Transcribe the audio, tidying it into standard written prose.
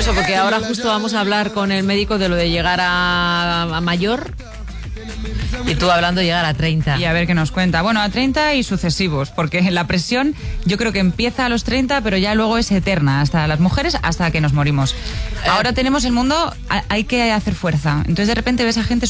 curioso porque ahora justo vamos a hablar con el médico de lo de llegar a mayor. Y tú hablando de llegar a 30. Y a ver qué nos cuenta. Bueno, a 30 y sucesivos, porque la presión yo creo que empieza a los 30, pero ya luego es eterna, hasta las mujeres, hasta que nos morimos. Ahora tenemos el mundo, hay que hacer fuerza. Entonces de repente ves a gente